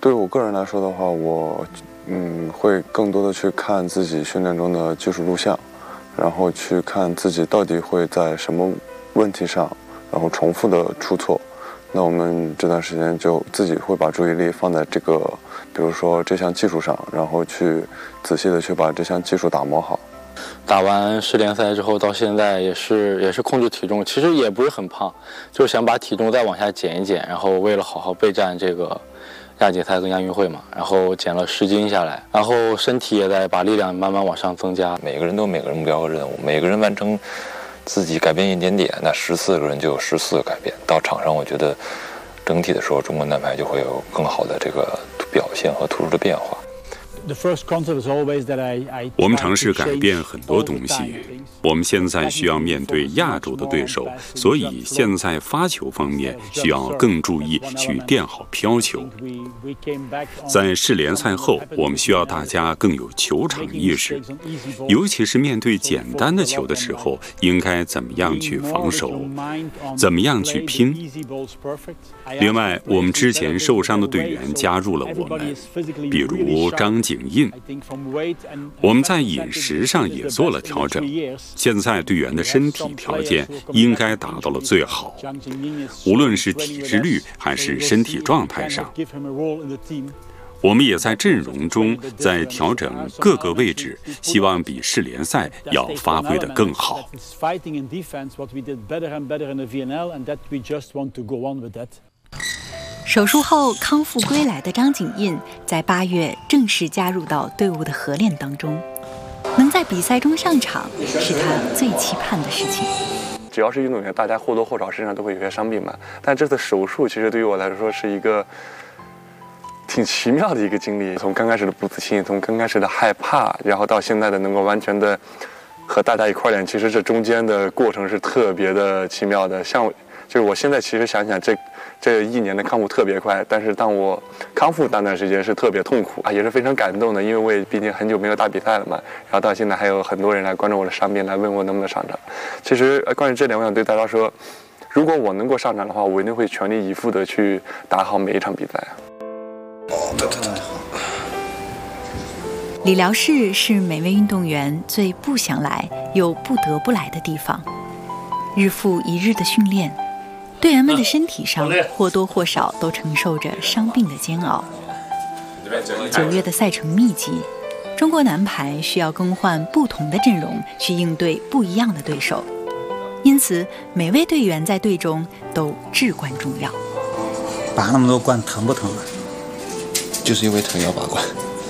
对我个人来说的话，我会更多的去看自己训练中的技术录像，然后去看自己到底会在什么问题上，然后重复的出错。那我们这段时间就自己会把注意力放在这个，比如说这项技术上，然后去仔细的去把这项技术打磨好。 打完世联赛之后到现在也是控制体重，其实也不是很胖，就是想把体重再往下减一减，然后为了好好备战这个亚锦赛跟亚运会嘛，然后减了10斤下来，然后身体也在把力量慢慢往上增加。 每个人都有每个人目标和任务，每个人完成自己改变一点点，那14个人就有14个改变。到场上，我觉得整体的时候，中国男排就会有更好的这个表现和突出的变化。 我们尝试改变很多东西。我们现在需要面对亚洲的对手，所以现在发球方面需要更注意去垫好飘球。在世联赛后，我们需要大家更有球场意识，尤其是面对简单的球的时候，应该怎么样去防守，怎么样去拼。另外，我们之前受伤的队员加入了我们，比如张景印。我们在饮食上也做了调整，现在队员的身体条件应该达到了最好，无论是体脂率还是身体状态上。我们也在阵容中在调整各个位置，希望比世联赛要发挥得更好。 手术后康复归来的张景印，在8月正式加入到队伍的合练当中。能在比赛中上场，是他最期盼的事情。 只要是运动员，大家或多或少身上都会有些伤病嘛。但这次手术其实对于我来说是一个挺奇妙的一个经历。从刚开始的不自信，从刚开始的害怕，然后到现在的能够完全的和大家一块练，其实这中间的过程是特别的奇妙的。就是我现在其实想想，这1年的康复特别快，但是当我康复那段时间是特别痛苦啊，也是非常感动的，因为我也毕竟很久没有打比赛了嘛。然后到现在还有很多人来关注我的伤病，来问我能不能上场。其实关于这点，我想对大家说，如果我能够上场的话，我一定会全力以赴的去打好每一场比赛。 对。理疗室是每位运动员最不想来又不得不来的地方，日复一日的训练。队员们的身体上或多或少都承受着伤病的煎熬。9月的赛程密集，中国男排需要更换不同的阵容去应对不一样的对手，因此每位队员在队中都至关重要。 拔那么多罐疼不疼啊？ 就是因为疼要拔罐。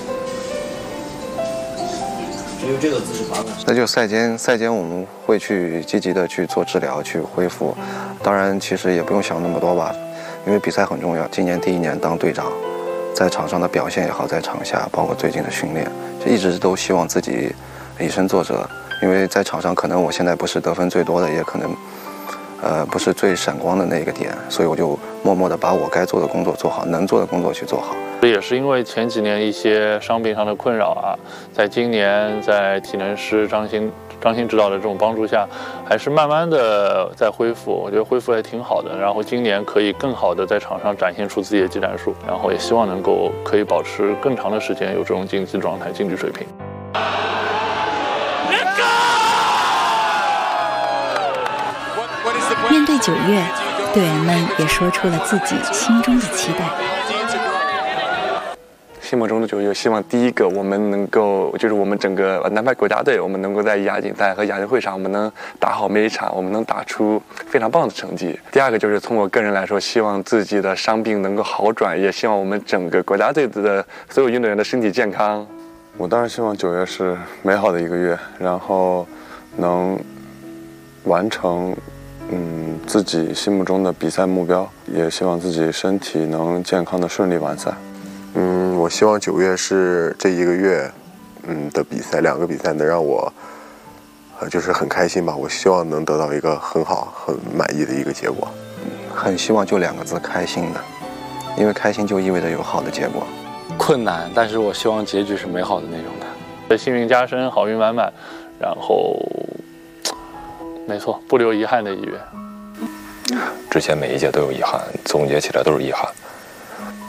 只有这个姿势拔罐。 那就赛间我们会去积极的去做治疗，去恢复。当然，其实也不用想那么多吧，因为比赛很重要。今年第1年当队长，在场上的表现也好，在场下包括最近的训练，就一直都希望自己以身作则。因为在场上可能我现在不是得分最多的，也可能不是最闪光的那个点，所以我就默默的把我该做的工作做好，能做的工作去做好。 这也是因为前几年一些伤病上的困扰啊，在今年在体能师张鑫指导的这种帮助下，还是慢慢的在恢复，我觉得恢复也挺好的。然后今年可以更好的在场上展现出自己的技战术，然后也希望能够可以保持更长的时间有这种竞技状态、竞技水平。 面对9月，队员们也说出了自己心中的期待。 心目中的9月，希望第一个我们能够，就是我们整个男排国家队，我们能够在亚锦赛和亚运会上，我们能打好每一场，我们能打出非常棒的成绩。第二个就是从我个人来说，希望自己的伤病能够好转，也希望我们整个国家队的所有运动员的身体健康。我当然希望9月是美好的一个月，然后能完成自己心目中的比赛目标，也希望自己身体能健康的顺利完赛。 我希望9月是这1个月的比赛，2个比赛能让我就是很开心吧。我希望能得到一个很好、很满意的一个结果。 很希望就2个字：开心的，因为开心就意味着有好的结果。 困难，但是我希望结局是美好的那种的。幸运加身，好运满满，然后没错，不留遗憾的1月。 之前每一届都有遗憾，总结起来都是遗憾。